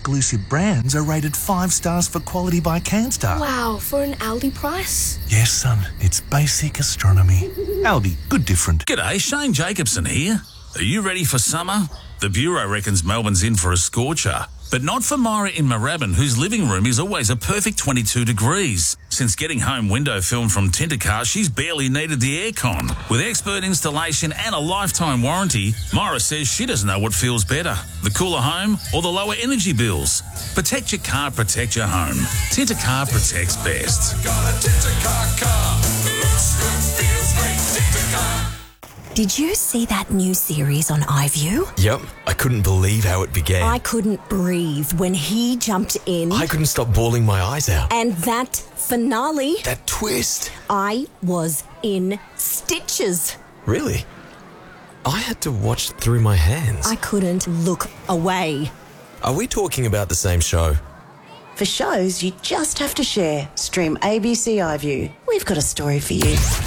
exclusive brands are rated 5 stars for quality by CanStar. Wow, for an Aldi price? Yes, son, it's basic astronomy. Aldi, good different. G'day, Shane Jacobson here. Are you ready for summer? The Bureau reckons Melbourne's in for a scorcher. But not for Myra in Moorabbin, whose living room is always a perfect 22 degrees. Since getting home window film from Tintercar, she's barely needed the aircon. With expert installation and a lifetime warranty, Myra says she doesn't know what feels better, the cooler home or the lower energy bills. Protect your car, protect your home. Tintercar protects best. Got a Tintercar car. Looks good, feels great. Tintercar. Did you see that new series on iView? Yep, I couldn't believe how it began. I couldn't breathe when he jumped in. I couldn't stop bawling my eyes out. And that finale. That twist. I was in stitches. Really? I had to watch through my hands. I couldn't look away. Are we talking about the same show? For shows you just have to share, stream ABC iView. We've got a story for you.